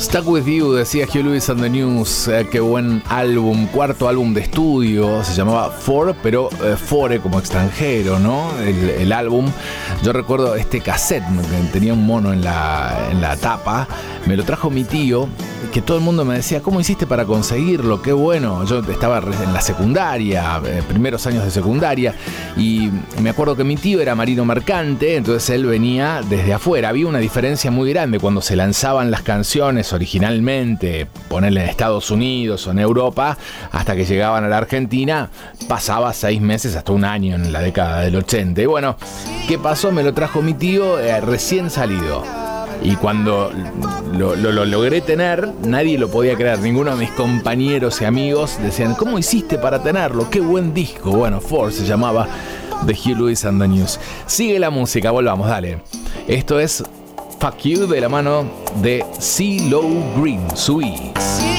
Stuck With You, decía Huey Lewis and the News. Qué buen álbum, cuarto álbum de estudio. Se llamaba Four, pero Fore como extranjero, ¿no? El álbum. Yo recuerdo este cassette que tenía un mono en la tapa. Me lo trajo mi tío, que todo el mundo me decía, ¿cómo hiciste para conseguirlo? Qué bueno. Yo estaba en la secundaria, primeros años de secundaria, y me acuerdo que mi tío era marino mercante, entonces él venía desde afuera. Había una diferencia muy grande cuando se lanzaban las canciones originalmente, ponerle en Estados Unidos o en Europa, hasta que llegaban a la Argentina, pasaba 6 meses hasta un año en la década del 80. Y bueno, ¿qué pasó? Me lo trajo mi tío recién salido. Y cuando lo logré tener, nadie lo podía creer. Ninguno de mis compañeros y amigos decían, ¿cómo hiciste para tenerlo? ¡Qué buen disco! Bueno, Four se llamaba, de Huey Lewis and the News. Sigue la música, volvamos, dale. Esto es Fuck You, de la mano de CeeLo Green, Sui.